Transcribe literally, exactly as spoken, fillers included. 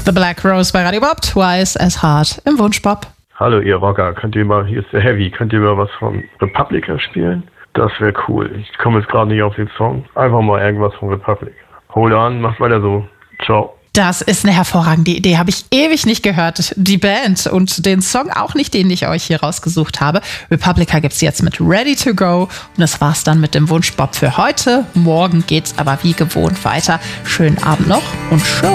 The Black Rose bei Radio Bob, Twice as Hard im Wunschbob. Hallo ihr Rocker, könnt ihr mal, hier ist der Heavy, könnt ihr mal was von Republica spielen? Das wäre cool. Ich komme jetzt gerade nicht auf den Song. Einfach mal irgendwas von Republica. Hold on, macht weiter so. Ciao. Das ist eine hervorragende Idee. Habe ich ewig nicht gehört. Die Band und den Song auch nicht, den ich euch hier rausgesucht habe. Republica gibt's jetzt mit Ready to Go. Und das war's dann mit dem Wunschbob für heute. Morgen geht's aber wie gewohnt weiter. Schönen Abend noch und schön.